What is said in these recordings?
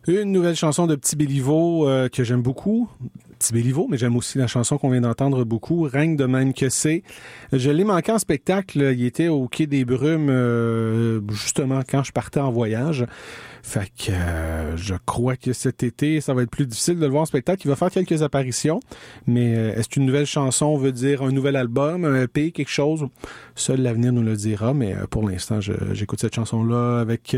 Une nouvelle chanson de Petit Béliveau que j'aime beaucoup. Petit Béliveau, mais j'aime aussi la chanson qu'on vient d'entendre beaucoup, Règne de même que c'est. Je l'ai manqué en spectacle. Il était au Quai des Brumes, justement, quand je partais en voyage. Fait que je crois que cet été, ça va être plus difficile de le voir en spectacle. Il va faire quelques apparitions, mais est-ce qu'une nouvelle chanson veut dire un nouvel album, un EP, quelque chose? Seul l'avenir nous le dira, mais pour l'instant, j'écoute cette chanson-là avec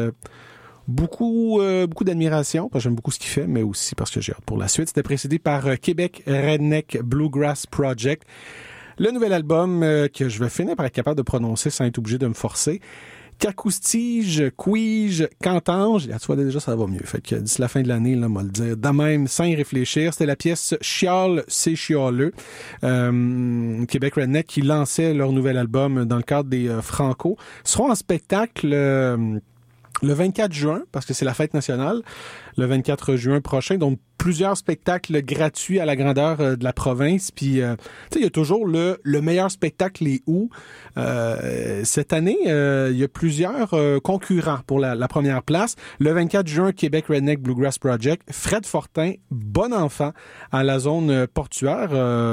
beaucoup d'admiration, parce que j'aime beaucoup ce qu'il fait, mais aussi parce que j'ai hâte pour la suite. C'était précédé par Québec Redneck Bluegrass Project. Le nouvel album que je vais finir par être capable de prononcer sans être obligé de me forcer. Cacoustige, Quige, Cantange. Tu vois, déjà, ça va mieux. Fait que d'ici la fin de l'année, là, on va le dire. De même, sans y réfléchir. C'était la pièce Chiale, c'est chialeux. Québec Redneck qui lançait leur nouvel album dans le cadre des Franco. Ils seront en spectacle le 24 juin, parce que c'est la fête nationale, le 24 juin prochain. Donc, plusieurs spectacles gratuits à la grandeur de la province. Puis, tu sais, il y a toujours le meilleur spectacle est où. Cette année, il y a plusieurs concurrents pour la première place. Le 24 juin, Québec Redneck Bluegrass Project. Fred Fortin, Bon Enfant à la zone portuaire.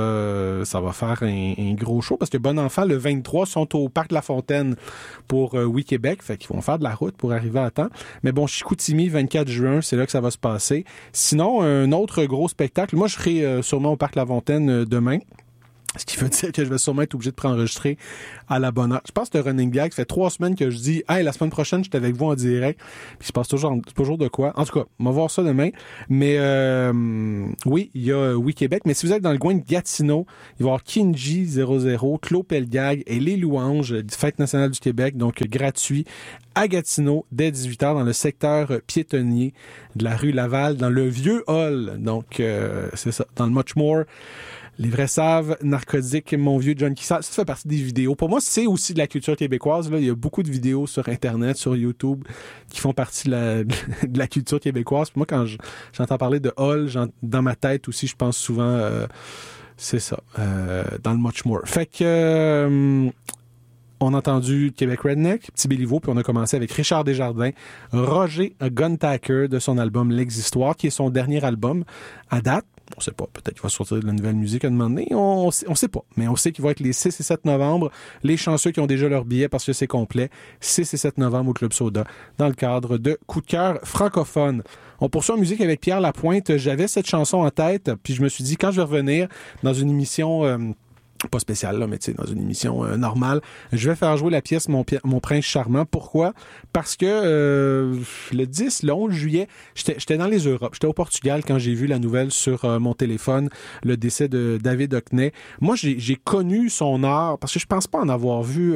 Ça va faire un gros show parce que Bon Enfant, le 23, sont au Parc de la Fontaine pour Oui Québec. Fait qu'ils vont faire de la route pour arriver à temps. Mais bon, Chicoutimi, 24 juin, c'est là que ça va se passer. Sinon, un autre gros spectacle. Moi, je serai sûrement au Parc La Fontaine demain. Ce qui veut dire que je vais sûrement être obligé de préenregistrer à la bonne heure. Je pense que le running gag, ça fait 3 semaines que je dis « Hey, la semaine prochaine, je suis avec vous en direct. » Puis il se passe toujours de quoi. En tout cas, on va voir ça demain. Mais oui, il y a Oui Québec. Mais si vous êtes dans le coin de Gatineau, il va y avoir Kinji 00, Claude Pelgag et Les Louanges du Fête nationale du Québec. Donc, gratuit à Gatineau dès 18h dans le secteur piétonnier de la rue Laval, dans le Vieux Hall. Donc, c'est ça, dans le Muchmore. Les vrais savent, Narcotique, Mon vieux John Kissal, ça fait partie des vidéos. Pour moi, c'est aussi de la culture québécoise. Là. Il y a beaucoup de vidéos sur Internet, sur YouTube, qui font partie de la culture québécoise. Puis moi, quand j'entends parler de Hall, dans ma tête aussi, je pense souvent, c'est ça, dans le Muchmore. Fait que... on a entendu Québec Redneck, Petit Béliveau, puis on a commencé avec Richard Desjardins, Roger Guntaker de son album L'Existoire, qui est son dernier album à date. On sait pas, peut-être qu'il va sortir de la nouvelle musique à un moment donné, on sait pas. Mais on sait qu'il va être les 6 et 7 novembre. Les chanceux qui ont déjà leur billet parce que c'est complet, 6 et 7 novembre au Club Soda, dans le cadre de Coup de cœur francophone. On poursuit en musique avec Pierre Lapointe. J'avais cette chanson en tête, puis je me suis dit, quand je vais revenir dans une émission... pas spécial, là, mais tu sais, dans une émission normale. Je vais faire jouer la pièce Mon prince charmant. Pourquoi? Parce que le 10, le 11 juillet, j'étais dans les Europes. J'étais au Portugal quand j'ai vu la nouvelle sur mon téléphone, le décès de David Hockney. Moi, j'ai connu son art, parce que je pense pas en avoir vu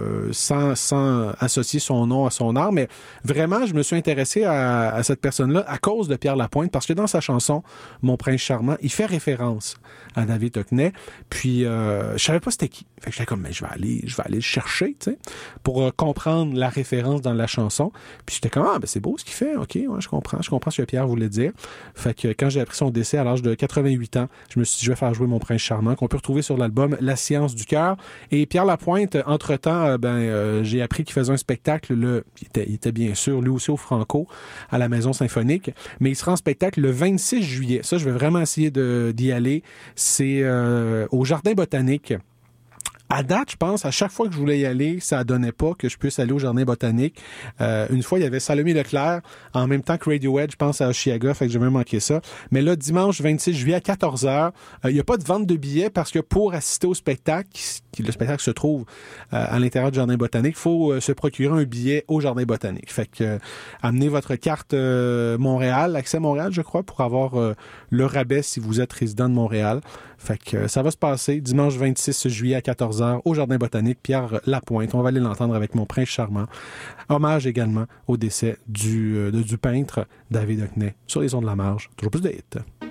sans associer son nom à son art, mais vraiment, je me suis intéressé à cette personne-là à cause de Pierre Lapointe, parce que dans sa chanson Mon prince charmant, il fait référence à David Hockney. Puis je savais pas c'était qui. Fait que j'étais comme, mais je vais aller le chercher, tu sais, pour comprendre la référence dans la chanson. Puis j'étais comme, c'est beau ce qu'il fait. OK, ouais, je comprends ce que Pierre voulait dire. Fait que quand j'ai appris son décès à l'âge de 88 ans, je me suis dit, je vais faire jouer Mon prince charmant, qu'on peut retrouver sur l'album La science du cœur. Et Pierre Lapointe, entre-temps, j'ai appris qu'il faisait un spectacle, il était bien sûr, lui aussi au Franco, à la Maison Symphonique, mais il sera en spectacle le 26 juillet. Ça, je vais vraiment essayer d'y aller. C'est au Jardin botanique. À date, je pense, à chaque fois que je voulais y aller, ça donnait pas que je puisse aller au Jardin botanique. Une fois, il y avait Salomé Leclerc, en même temps que Radiohead, je pense, à Oshiaga, fait que j'ai même manqué ça. Mais là, dimanche 26 juillet à 14h, il n'y a pas de vente de billets parce que pour assister au spectacle, le spectacle se trouve à l'intérieur du Jardin botanique, il faut se procurer un billet au Jardin botanique. Fait que amenez votre carte Montréal, accès Montréal, je crois, pour avoir le rabais si vous êtes résident de Montréal. Fait que ça va se passer dimanche 26 juillet à 14h au Jardin botanique, Pierre Lapointe. On va aller l'entendre avec Mon prince charmant. Hommage également au décès du peintre David Hockney sur les ondes de la marge. Toujours plus de hits.